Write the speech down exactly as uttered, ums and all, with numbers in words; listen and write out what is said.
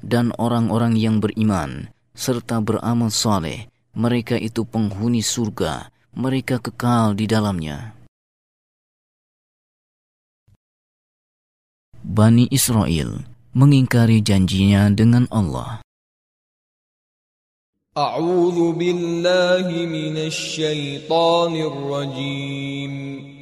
dan orang-orang yang beriman serta beramal saleh, mereka itu penghuni surga, mereka kekal di dalamnya. Bani Israel mengingkari janjinya dengan Allah. A'udzu billahi minasy syaithanir rajim.